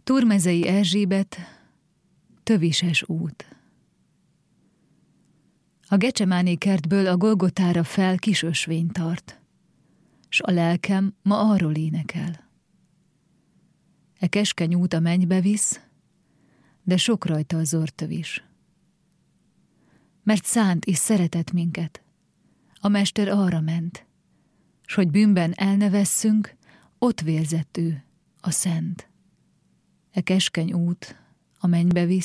Turmezei Erzsébet, tövises út. A Gecsemáné kertből a Golgotára fel kis ösvény tart, s a lelkem ma arról énekel. E keskeny út a mennybe visz, de sok rajta a zortövis. Mert szánt és szeretett minket, a mester arra ment, s hogy bűnben elnevesszünk, ott vérzett ő, a szent. E keskeny út a mennybe visz,